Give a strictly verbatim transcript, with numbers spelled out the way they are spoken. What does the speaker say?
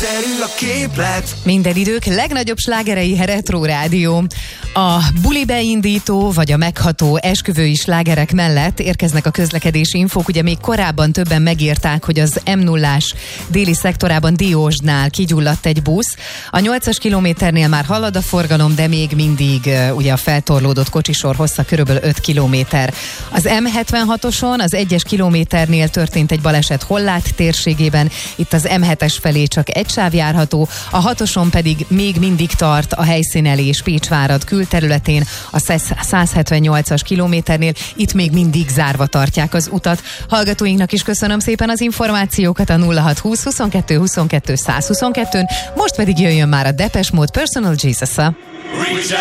Terül a képlet. Minden idők legnagyobb slágerei Retro Rádió. A buli beindító vagy a megható esküvői slágerek mellett érkeznek a közlekedési infók. Ugye még korábban többen megírták, hogy az em nullás déli szektorában Diósnál kigyulladt egy busz. A nyolcas kilométernél már halad a forgalom, de még mindig uh, ugye a feltorlódott kocsisor hossza körülbelül öt kilométer. Az em hetvenhatoson az egyes kilométernél történt egy baleset Hollát térségében. Itt az em hetes felé csak egy sáv járható, a hatoson pedig még mindig tart a helyszínelés Pécsvárad külterületén, a száz hetvennyolcas kilométernél, itt még mindig zárva tartják az utat. Hallgatóinknak is köszönöm szépen az információkat a nulla hat húsz huszonkettő huszonkettő száz huszonkettőn, most pedig jöjjön már a Depeche Mode Personal Jesus-a.